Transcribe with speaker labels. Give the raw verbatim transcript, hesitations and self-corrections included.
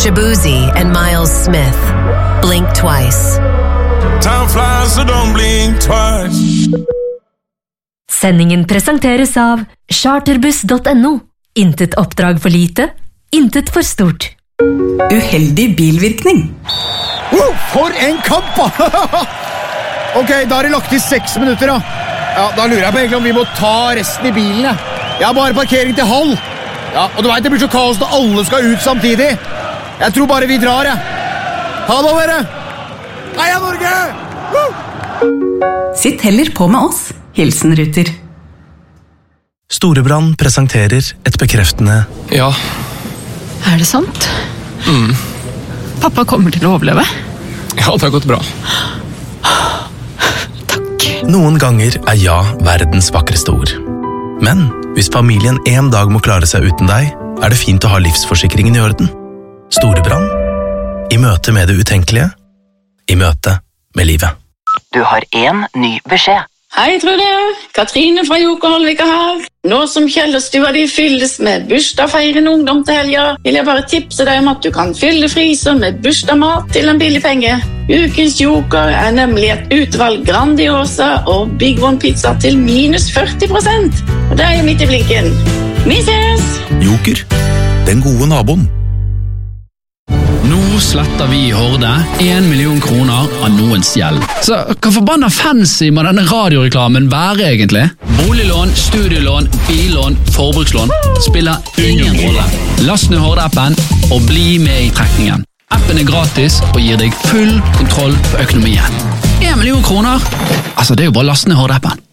Speaker 1: Shabuzi and Miles Smith. Blink twice.
Speaker 2: Time flies, so don't blink twice.
Speaker 3: Sendingen presenteres av charterbuss punktum no. Intet oppdrag for lite, intet for stort.
Speaker 4: Uheldig bilvirkning.
Speaker 5: Oh, for en kamp! Ok, da har det lagt i seks minutter da. Ja, da lurer jeg på egentlig om vi må ta resten i bilen. Ja. Jeg har bare parkering til halv. Ja, og du vet det blir så kaos når alle skal ut samtidig. Jeg tror bare vi drar, ja. Ha det, dere! Heia Norge! Woo!
Speaker 4: Sitt heller på med oss. Hilsen Ruter.
Speaker 6: Storebrand presenterer et bekreftende
Speaker 7: Ja.
Speaker 8: Er det sant?
Speaker 7: Mm.
Speaker 8: Pappa kommer til å overleve.
Speaker 7: Ja, det har gått bra.
Speaker 8: Takk.
Speaker 6: Noen ganger er ja verdens vakreste ord. Men hvis familien en dag må klare seg uten deg, er det fint å ha livsforsikringen i orden. Storebrand. I møte med det utenkelige. I møte med livet.
Speaker 9: Du har en ny beskjed.
Speaker 10: Hei, Trude. Katrine fra Joker Holvika her. Nå som Kjellerstua de fylles med bursdagsfeirende ungdom til helga, vil jeg bare tipse deg om at du kan fylle frysen med bursdagsmat til en billig penge. Ukens Joker er nemlig et utvalg Grandiosa og Big One pizza til minus førti prosent. Og det er jo midt i blinken. Vi ses!
Speaker 11: Joker, den gode naboen.
Speaker 12: Nå sletter vi i Horde en million kroner av noens gjeld. Så hva forbanna fancy må denne radioreklamen være egentlig? Boliglån, studielån, billån, forbrukslån spiller ingen rolle. Last ned Horde-appen og bli med i trekningen. Appen er gratis og gir deg full kontroll på økonomien. En million kroner? Altså, det er jo bare last ned Horde-appen.